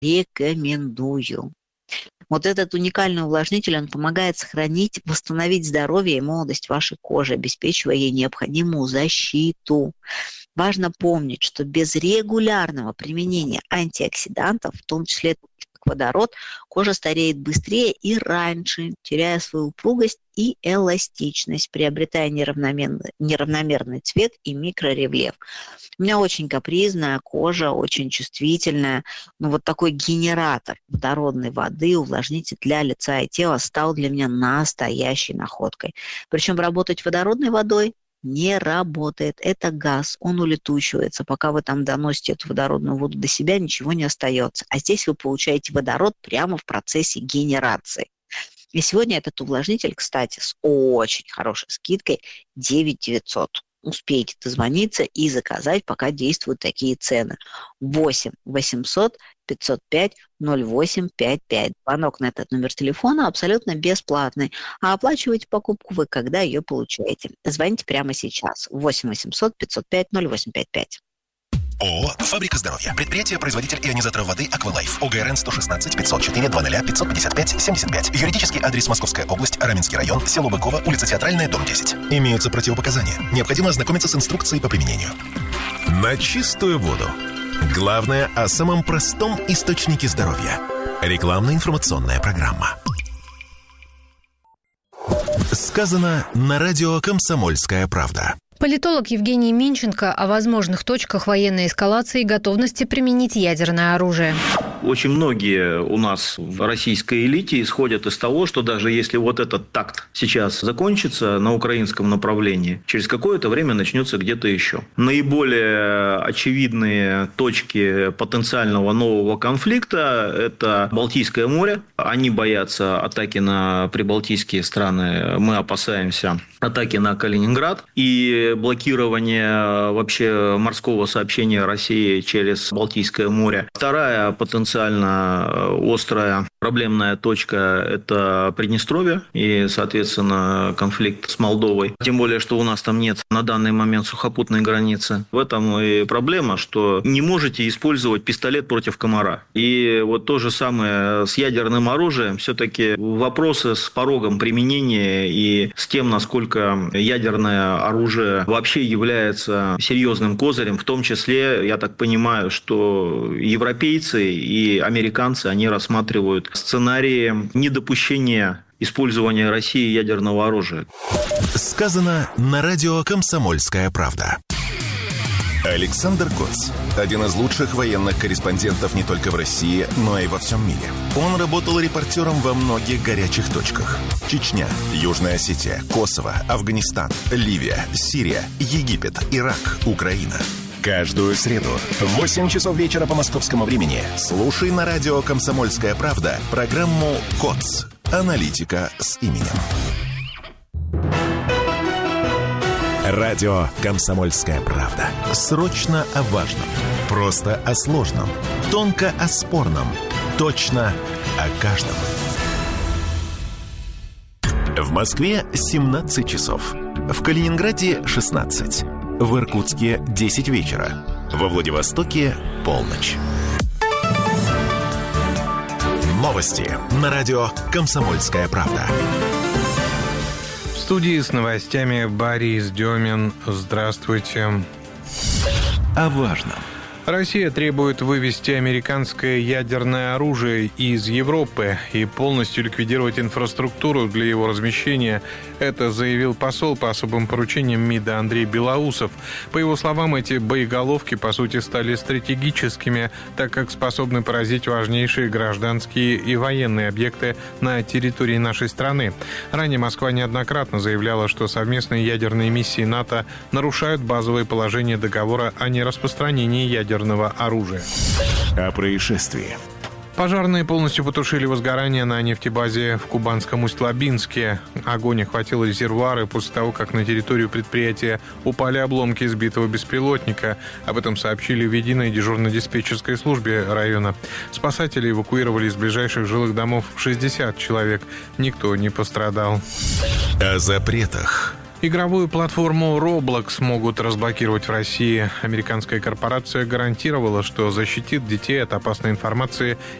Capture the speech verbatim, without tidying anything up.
рекомендую. Вот этот уникальный увлажнитель, он помогает сохранить, восстановить здоровье и молодость вашей кожи, обеспечивая ей необходимую защиту. Важно помнить, что без регулярного применения антиоксидантов, в том числе как водород, кожа стареет быстрее и раньше, теряя свою упругость и эластичность, приобретая неравномерный, неравномерный цвет и микрорельеф. У меня очень капризная кожа, очень чувствительная. Но вот такой генератор водородной воды, увлажнитель для лица и тела стал для меня настоящей находкой. Причем работать водородной водой не работает. Это газ, он улетучивается. Пока вы там доносите эту водородную воду до себя, ничего не остается. А здесь вы получаете водород прямо в процессе генерации. И сегодня этот увлажнитель, кстати, с очень хорошей скидкой девять тысяч девятьсот. Успейте дозвониться и заказать, пока действуют такие цены. восемь восемьсот пятьсот пять ноль восемь пятьдесят пять. Звонок на этот номер телефона абсолютно бесплатный. А оплачиваете покупку вы, когда ее получаете. Звоните прямо сейчас. восемь восемьсот пятьсот пять ноль восемь пятьдесят пять. ООО «Фабрика здоровья». Предприятие, производитель ионизаторов воды «Аквалайф». ОГРН сто шестнадцать пятьсот четыре двадцать пятьсот пятьдесят пять семьдесят пять. Юридический адрес: Московская область, Раменский район, село Быково, улица Театральная, дом десять. Имеются противопоказания. Необходимо ознакомиться с инструкцией по применению. На чистую воду. Главное о самом простом источнике здоровья. Рекламно-информационная программа. Сказано на радио «Комсомольская правда». Политолог Евгений Минченко о возможных точках военной эскалации и готовности применить ядерное оружие. Очень многие у нас в российской элите исходят из того, что даже если вот этот такт сейчас закончится на украинском направлении, через какое-то время начнется где-то еще. Наиболее очевидные точки потенциального нового конфликта – это Балтийское море. Они боятся атаки на прибалтийские страны, мы опасаемся атаки на Калининград и блокирование вообще морского сообщения России через Балтийское море. Вторая потенциально острая проблемная точка – это Приднестровье и, соответственно, конфликт с Молдовой. Тем более, что у нас там нет на данный момент сухопутной границы. В этом и проблема, что не можете использовать пистолет против комара. И вот то же самое с ядерным оружием. Все-таки вопросы с порогом применения и с тем, насколько ядерное оружие вообще является серьезным козырем, в том числе, я так понимаю, что европейцы и американцы, они рассматривают сценарии недопущения использования России ядерного оружия. Сказано на радио «Комсомольская правда». Александр Коц – один из лучших военных корреспондентов не только в России, но и во всем мире. Он работал репортером во многих горячих точках. Чечня, Южная Осетия, Косово, Афганистан, Ливия, Сирия, Египет, Ирак, Украина. Каждую среду в восемь часов вечера по московскому времени слушай на радио «Комсомольская правда» программу «Коц. Аналитика с именем». Радио «Комсомольская правда». Срочно о важном. Просто о сложном. Тонко о спорном. Точно о каждом. В Москве семнадцать часов. В Калининграде шестнадцать. В Иркутске десять вечера. Во Владивостоке полночь. Новости на радио «Комсомольская правда». В студии с новостями Борис Демин. Здравствуйте. О важном. Россия требует вывести американское ядерное оружие из Европы и полностью ликвидировать инфраструктуру для его размещения. Это заявил посол по особым поручениям МИДа Андрей Белоусов. По его словам, эти боеголовки, по сути, стали стратегическими, так как способны поразить важнейшие гражданские и военные объекты на территории нашей страны. Ранее Москва неоднократно заявляла, что совместные ядерные миссии НАТО нарушают базовые положения договора о нераспространении ядерного оружия. О происшествии. Пожарные полностью потушили возгорание на нефтебазе в Кубанском Усть-Лабинске. Огонь охватил резервуары после того, как на территорию предприятия упали обломки сбитого беспилотника. Об этом сообщили в единой дежурно-диспетчерской службе района. Спасатели эвакуировали из ближайших жилых домов шестьдесят человек. Никто не пострадал. О запретах. Игровую платформу Roblox могут разблокировать в России. Американская корпорация гарантировала, что защитит детей от опасной информации